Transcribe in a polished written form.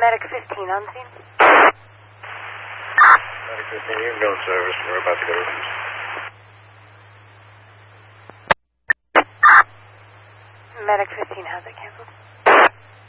Medic 15 on scene. Medic 15, you can go in service. We're about to go to Medic 15, how's it canceled?